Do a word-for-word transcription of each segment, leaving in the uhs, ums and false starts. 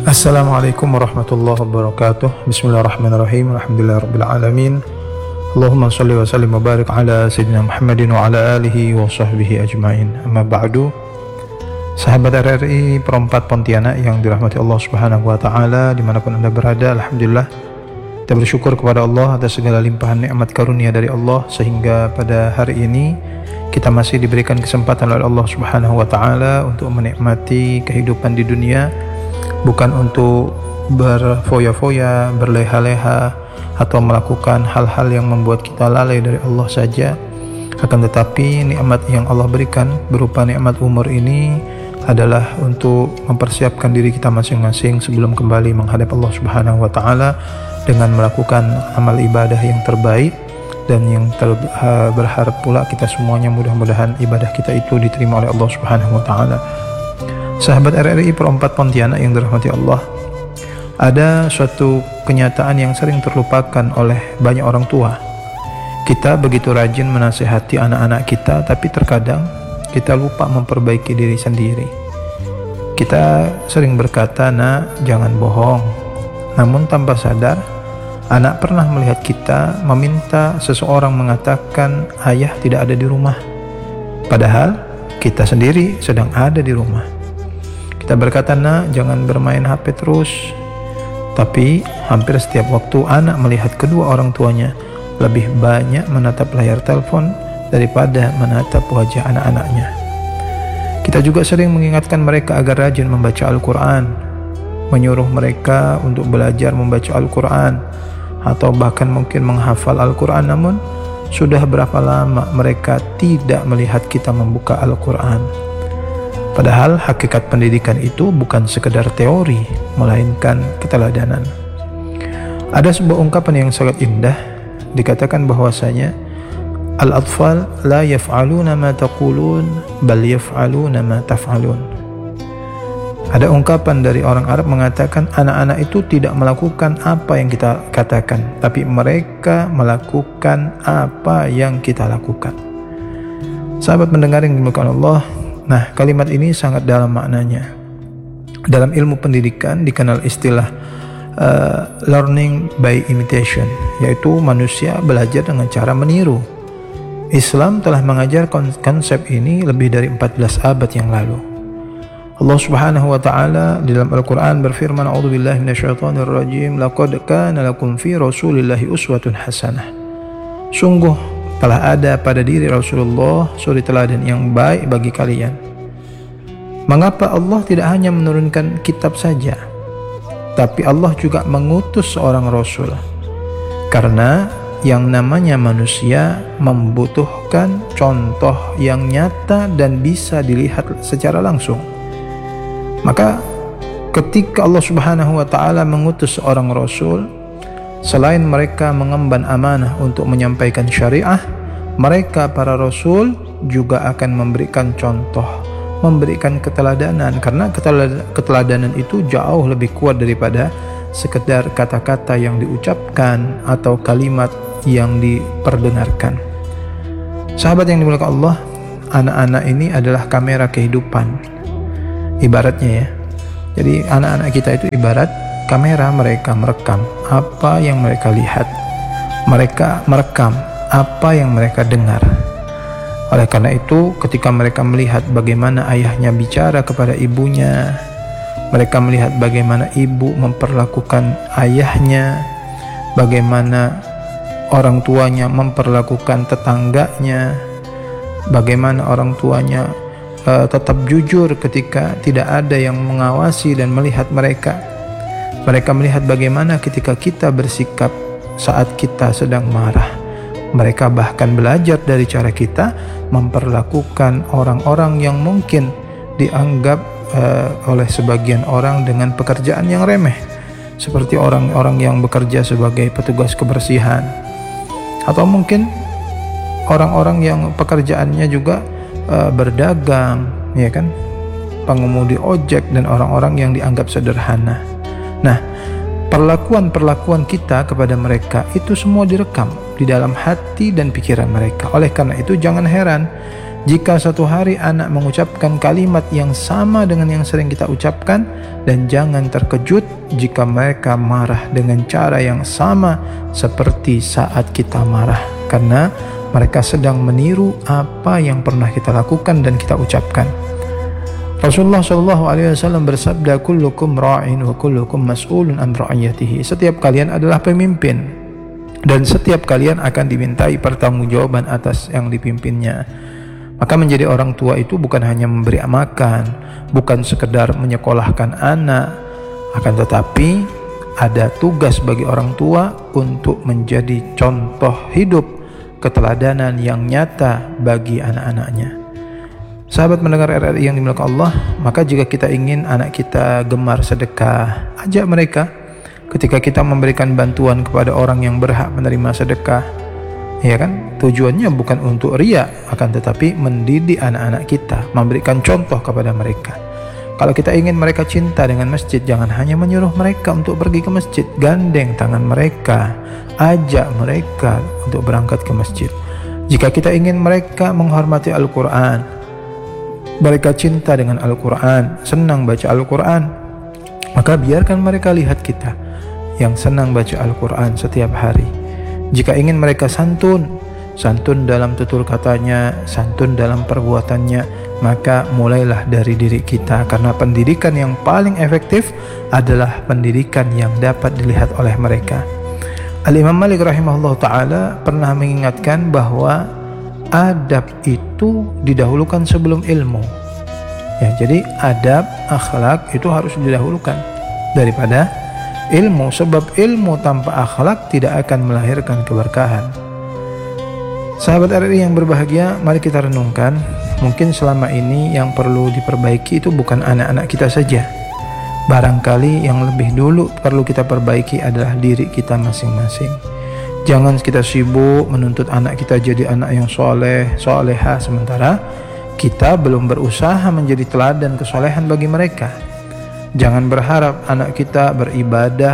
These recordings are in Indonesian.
Assalamualaikum warahmatullahi wabarakatuh. Bismillahirrahmanirrahim. Alhamdulillahirabbil alamin. Allahumma shalli wa sallim wa barik ala sayyidina Muhammadin wa ala alihi wa sahbihi ajmain. Amma ba'du. Sahabat R R I Perempat Pontianak yang dirahmati Allah Subhanahu wa taala dimanapun Anda berada, alhamdulillah kita bersyukur kepada Allah atas segala limpahan nikmat karunia dari Allah sehingga pada hari ini kita masih diberikan kesempatan oleh Allah Subhanahu wa taala untuk menikmati kehidupan di dunia, bukan untuk berfoya-foya, berleha-leha atau melakukan hal-hal yang membuat kita lalai dari Allah saja, akan tetapi nikmat yang Allah berikan berupa nikmat umur ini adalah untuk mempersiapkan diri kita masing-masing sebelum kembali menghadap Allah Subhanahu wa taala dengan melakukan amal ibadah yang terbaik, dan yang ter, uh, berharap pula kita semuanya mudah-mudahan ibadah kita itu diterima oleh Allah Subhanahu wa taala. Sahabat R R I Perempat Pontianak yang dirahmati Allah, ada suatu kenyataan yang sering terlupakan oleh banyak orang tua. Kita begitu rajin menasihati anak-anak kita, tapi terkadang kita lupa memperbaiki diri sendiri. Kita sering berkata, "Nak, jangan bohong." Namun tanpa sadar, anak pernah melihat kita meminta seseorang mengatakan ayah tidak ada di rumah, padahal kita sendiri sedang ada di rumah. Kita berkata, "Nak, jangan bermain H P terus." Tapi hampir setiap waktu anak melihat kedua orang tuanya lebih banyak menatap layar telepon daripada menatap wajah anak-anaknya. Kita juga sering mengingatkan mereka agar rajin membaca Al-Quran, menyuruh mereka untuk belajar membaca Al-Quran, atau bahkan mungkin menghafal Al-Quran. Namun sudah berapa lama mereka tidak melihat kita membuka Al-Quran? Padahal hakikat pendidikan itu bukan sekedar teori, melainkan keteladanan. Ada sebuah ungkapan yang sangat indah, dikatakan bahwasanya al-atfal la yaf'aluna ma taqulun bal yaf'aluna ma taf'alun. Ada ungkapan dari orang Arab mengatakan anak-anak itu tidak melakukan apa yang kita katakan, tapi mereka melakukan apa yang kita lakukan. Sahabat mendengar yang dimuliakan Allah, nah, kalimat ini sangat dalam maknanya. Dalam ilmu pendidikan dikenal istilah uh, learning by imitation, yaitu manusia belajar dengan cara meniru. Islam telah mengajar konsep ini lebih dari empat belas abad yang lalu. Allah Subhanahu wa taala di dalam Al-Qur'an berfirman, "A'udzubillahi minasyaitonir rajim. Laqad kana lakum fi Rasulillahi uswatun hasanah." Sungguh telah ada pada diri Rasulullah suri teladan yang baik bagi kalian. Mengapa Allah tidak hanya menurunkan kitab saja, tapi Allah juga mengutus seorang Rasul? Karena yang namanya manusia membutuhkan contoh yang nyata dan bisa dilihat secara langsung. Maka ketika Allah Subhanahu wa taala mengutus seorang Rasul, selain mereka mengemban amanah untuk menyampaikan syariah, mereka para Rasul juga akan memberikan contoh, memberikan keteladanan, karena keteladanan itu jauh lebih kuat daripada sekedar kata-kata yang diucapkan atau kalimat yang diperdengarkan. Sahabat yang dimuliakan Allah, anak-anak ini adalah kamera kehidupan, ibaratnya ya. Jadi anak-anak kita itu ibarat kamera, mereka merekam apa yang mereka lihat, mereka merekam apa yang mereka dengar. Oleh karena itu, ketika mereka melihat bagaimana ayahnya bicara kepada ibunya, mereka melihat bagaimana ibu memperlakukan ayahnya, bagaimana orang tuanya memperlakukan tetangganya, bagaimana orang tuanya uh, tetap jujur ketika tidak ada yang mengawasi dan melihat mereka. Mereka melihat bagaimana ketika kita bersikap saat kita sedang marah. Mereka bahkan belajar dari cara kita memperlakukan orang-orang yang mungkin dianggap uh, oleh sebagian orang dengan pekerjaan yang remeh, seperti orang-orang yang bekerja sebagai petugas kebersihan, atau mungkin orang-orang yang pekerjaannya juga uh, berdagang, ya kan, pengemudi ojek dan orang-orang yang dianggap sederhana. Nah, perlakuan-perlakuan kita kepada mereka itu semua direkam di dalam hati dan pikiran mereka. Oleh karena itu jangan heran Jika satu hari anak mengucapkan kalimat yang sama dengan yang sering kita ucapkan, dan jangan terkejut jika mereka marah dengan cara yang sama seperti saat kita marah, karena mereka sedang meniru apa yang pernah kita lakukan dan kita ucapkan. Rasulullah shallallahu alaihi wasallam bersabda, kullukum ra'in wa kullukum mas'ulun an ra'iyatihi. Setiap kalian adalah pemimpin dan setiap kalian akan dimintai pertanggungjawaban atas yang dipimpinnya. Maka menjadi orang tua itu bukan hanya memberi makan, bukan sekedar menyekolahkan anak, akan tetapi ada tugas bagi orang tua untuk menjadi contoh hidup keteladanan yang nyata bagi anak-anaknya. Sahabat mendengar R R I yang dimiliki Allah, maka jika kita ingin anak kita gemar sedekah, ajak mereka. Ketika kita memberikan bantuan kepada orang yang berhak menerima sedekah, ya kan, tujuannya bukan untuk riya, akan tetapi mendidik anak-anak kita, memberikan contoh kepada mereka. Kalau kita ingin mereka cinta dengan masjid, jangan hanya menyuruh mereka untuk pergi ke masjid, gandeng tangan mereka, ajak mereka untuk berangkat ke masjid. Jika kita ingin mereka menghormati Al-Quran, mereka cinta dengan Al-Quran, senang baca Al-Quran, maka biarkan mereka lihat kita yang senang baca Al-Quran setiap hari. Jika ingin mereka santun, santun dalam tutur katanya, santun dalam perbuatannya, maka mulailah dari diri kita, karena pendidikan yang paling efektif adalah pendidikan yang dapat dilihat oleh mereka. Al-Imam Malik rahimahullah ta'ala pernah mengingatkan bahwa adab itu didahulukan sebelum ilmu. Ya, jadi adab, akhlak itu harus didahulukan daripada ilmu, sebab ilmu tanpa akhlak tidak akan melahirkan keberkahan. Sahabat R R I yang berbahagia, mari kita renungkan, mungkin selama ini yang perlu diperbaiki itu bukan anak-anak kita saja. Barangkali yang lebih dulu perlu kita perbaiki adalah diri kita masing-masing. Jangan kita sibuk menuntut anak kita jadi anak yang soleh, soleha, sementara kita belum berusaha menjadi teladan kesolehan bagi mereka. Jangan berharap anak kita beribadah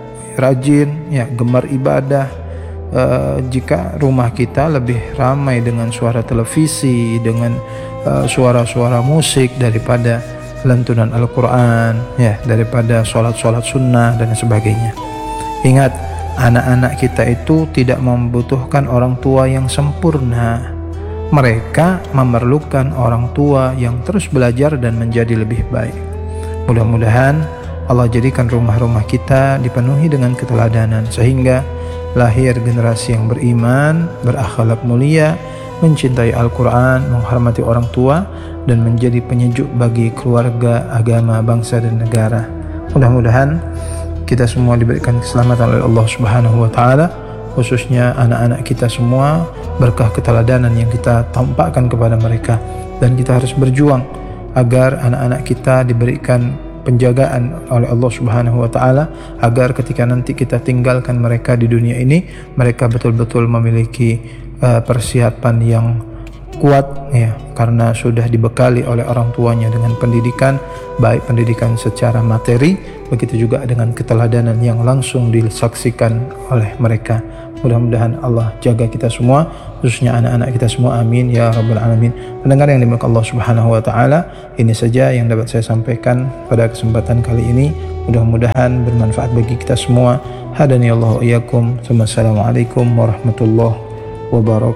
rajin, ya, gemar ibadah, e, jika rumah kita lebih ramai dengan suara televisi, dengan e, suara-suara musik daripada lantunan Al-Quran, ya, daripada sholat-sholat sunnah dan sebagainya. Ingat, anak-anak kita itu tidak membutuhkan orang tua yang sempurna. Mereka memerlukan orang tua yang terus belajar dan menjadi lebih baik. Mudah-mudahan Allah jadikan rumah-rumah kita dipenuhi dengan keteladanan, sehingga lahir generasi yang beriman, berakhlak mulia, mencintai Al-Quran, menghormati orang tua, dan menjadi penyejuk bagi keluarga, agama, bangsa, dan negara. Mudah-mudahan kita semua diberikan keselamatan oleh Allah Subhanahu wa Ta'ala, khususnya anak-anak kita semua, berkah keteladanan yang kita tampakkan kepada mereka, dan kita harus berjuang agar anak-anak kita diberikan penjagaan oleh Allah Subhanahu wa Ta'ala, agar ketika nanti kita tinggalkan mereka di dunia ini, mereka betul-betul memiliki uh, persiapan yang kuat, ya, karena sudah dibekali oleh orang tuanya dengan pendidikan, baik pendidikan secara materi, begitu juga dengan keteladanan yang langsung disaksikan oleh mereka. Mudah-mudahan Allah jaga kita semua, khususnya anak-anak kita semua, amin ya rabbal alamin. Pendengar yang dimuliakan Allah Subhanahu wa Ta'ala, ini saja yang dapat saya sampaikan pada kesempatan kali ini. Mudah-mudahan bermanfaat bagi kita semua. Hadani Allah wa iyyakum. Wassalamualaikum warahmatullahi wabarakatuh.